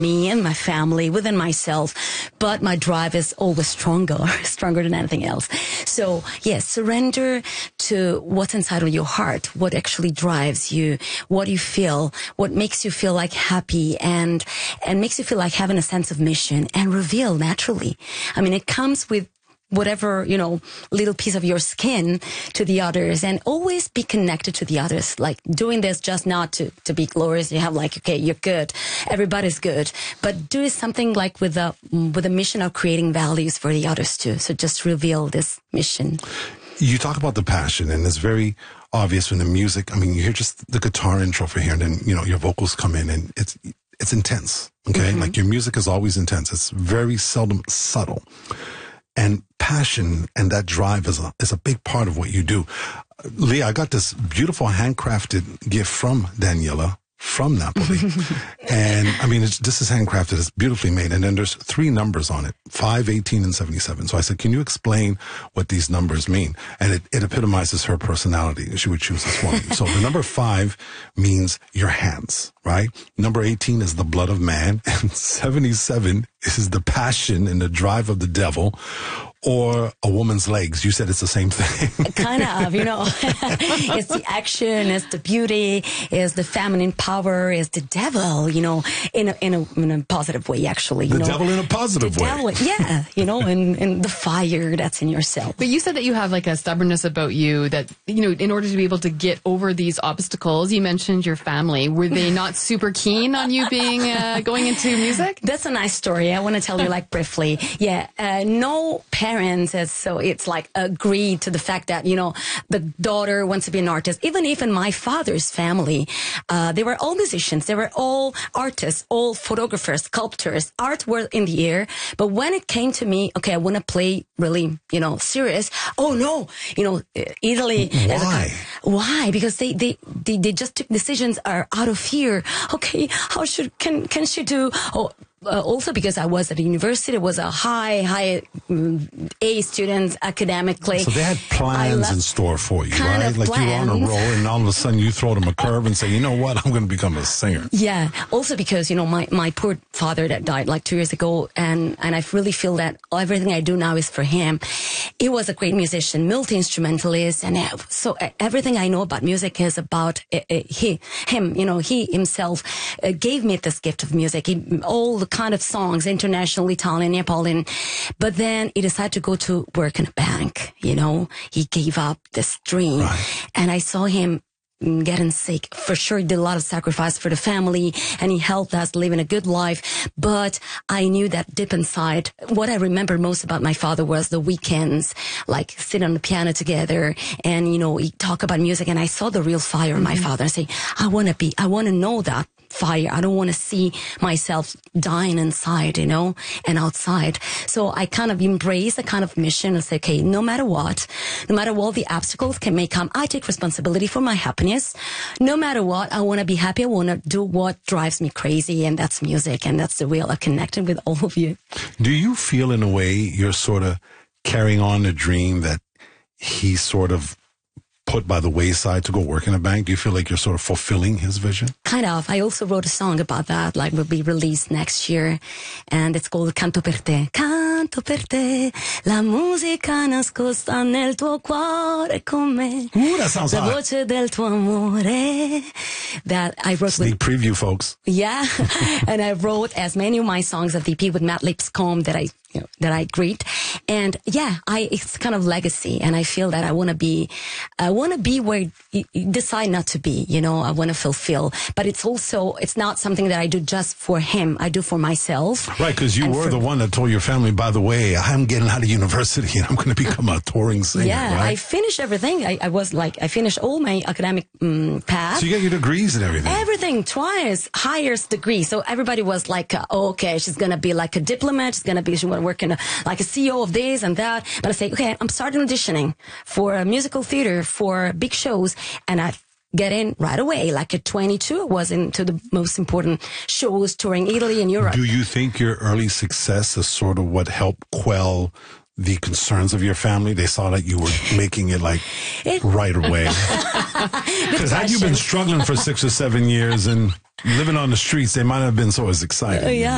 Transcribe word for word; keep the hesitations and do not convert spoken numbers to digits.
me and my family, within myself, but my drive is always stronger, stronger than anything else. So yes, surrender to what's inside of your heart, what actually drives you, what you feel, what makes you feel like happy and, and makes you feel like having a sense of mission, and reveal naturally. I mean, it comes with whatever, you know, little piece of your skin to the others, and always be connected to the others. Like doing this just not to, to be glorious. You have like, okay, you're good. Everybody's good. But do something like with a, with a mission of creating values for the others too. So just reveal this mission. You talk about the passion, and it's very obvious when the music, I mean, you hear just the guitar intro for here, and then, you know, your vocals come in, and it's, it's intense. Okay. Mm-hmm. Like your music is always intense. It's very seldom subtle. And passion and that drive is a, is a big part of what you do. Leah, I got this beautiful handcrafted gift from Daniela from Napoli. And I mean, it's, this is handcrafted. It's beautifully made. And then there's three numbers on it, five, eighteen, and seventy-seven. So I said, can you explain what these numbers mean? And it, it epitomizes her personality. She would choose this one. So the number five means your hands, right? Number eighteen is the blood of man. And seventy-seven is the passion and the drive of the devil. Or a woman's legs. You said it's the same thing. Kind of, you know. It's the action, it's the beauty, it's the feminine power, it's the devil, you know, in a, in a, in a positive way, actually. You the know? devil in a positive the way. Devil, yeah, you know, and, and the fire that's in yourself. But you said that you have like a stubbornness about you that, you know, in order to be able to get over these obstacles, you mentioned your family. Were they not super keen on you being, uh, going into music? That's a nice story. I want to tell you like briefly. Yeah, uh, no parents Has, so it's like agreed to the fact that, you know, the daughter wants to be an artist. Even if in my father's family, uh, they were all musicians. They were all artists, all photographers, sculptors. Art were in the air. But when it came to me, okay, I want to play really, you know, serious. Oh no, you know, Italy. Why? A, why? Because they, they, they, they just took decisions are out of fear. Okay, how should, can, can she do? Oh, Uh, also because I was at a university, was a high, high um, A student academically. So they had plans in store for you, kind right? of Like plans. you were on a roll, and all of a sudden you throw them a curve and say, you know what, I'm going to become a singer. Yeah. Also because, you know, my, my poor father that died like two years ago, and, and I really feel that everything I do now is for him. He was a great musician, multi-instrumentalist, and so everything I know about music is about uh, uh, he, him, you know, he himself uh, gave me this gift of music. He, all the kind of songs, international, Italian, Neapolitan. But then he decided to go to work in a bank, you know. He gave up this dream. Right. And I saw him getting sick. For sure, he did a lot of sacrifice for the family, and he helped us living a good life. But I knew that deep inside, what I remember most about my father was the weekends, like sitting on the piano together, and, you know, he talk about music, and I saw the real fire in my Mm-hmm. father. I say, I want to be, I want to know that fire. I don't want to see myself dying inside, you know, and outside. So I kind of embrace a kind of mission and say, okay, no matter what, no matter what the obstacles can may come, I take responsibility for my happiness. No matter what, I want to be happy. I want to do what drives me crazy, and that's music, and that's the real. I connected with all of you. Do you feel in a way you're sort of carrying on a dream that he sort of put by the wayside to go work in a bank? Do you feel like you're sort of fulfilling his vision? Kind of. I also wrote a song about that, like will be released next year, and it's called Canto per te. Canto per te, la musica nascosta nel tuo cuore con me. Ooh, that sounds La hot. voce del tuo amore. That I wrote Sneak with, preview, folks. yeah, and I wrote as many of my songs of the E P with Matt Lipscomb that I, you know, that I greet. And yeah, I, it's kind of legacy, and I feel that I want to be, I want to be where you, you decide not to be, you know, I want to fulfill, but it's also, it's not something that I do just for him. I do for myself. Right, because you And were for- the one that told your family, by the way, I'm getting out of university and I'm going to become a touring singer, Yeah, right? I finished everything. I, I was like, I finished all my academic um, path. So you got your degrees and everything. Everything, twice, highest degree. So everybody was like, uh, oh, okay, she's going to be like a diplomat. She's going to be, she's going to work in a, like a C E O of this and that. But I say, okay, I'm starting auditioning for a musical theater, for big shows. And I get in right away. Like at twenty-two, I was into the most important shows touring Italy and Europe. Do you think your early success is sort of what helped quell the concerns of your family? They saw that you were making it like It- right away. Because had you been question. struggling for six or seven years and living on the streets, they might have been so as excited. Uh, yeah.